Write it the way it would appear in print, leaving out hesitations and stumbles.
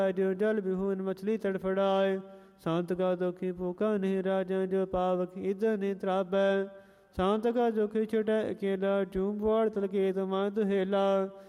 जो जल बिहून मछली तड़फड़ाए। शांत का दुखी भूखा नहीं राजा, जो पावक इधर नहीं त्रापै। शांत का दुखी छुटे अकेला, चूम पवाड़ तलके तुमाय दुहेला।